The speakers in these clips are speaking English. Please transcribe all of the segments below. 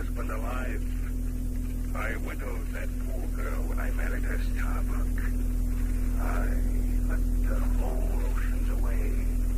husband alive. I widowed that poor girl when I married her, Starbuck. I let the whole oceans away.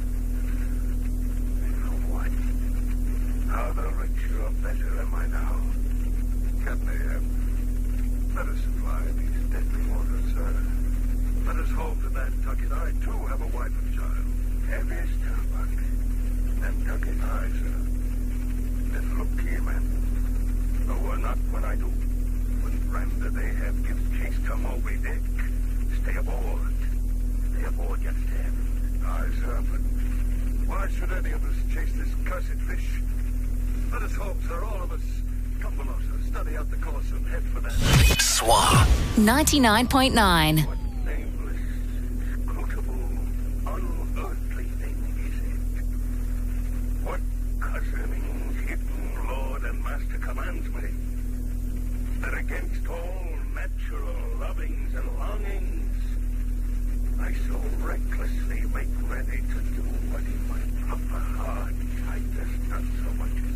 And for what? How the richer or better am I now? Captain, let us supply these deadly waters, sir. Let us hope that Nantucket I, too, have a wife and child. Have you, Starbuck? Nantucket I, sir. Then look here, man. No, not when I do. When Branda they have gifts chase to Moby Dick. Stay aboard. Stay aboard, you understand? Aye, sir, but why should any of us chase this cursed fish? Let us hope, sir, all of us come below, sir. Study out the course and head for that. SWA 99.9. What nameless, inscrutable, unearthly thing is it? What cousining's hidden lord and master commands me? That against all natural lovings and longings, I so recklessly make ready to do what in my proper heart I just not so much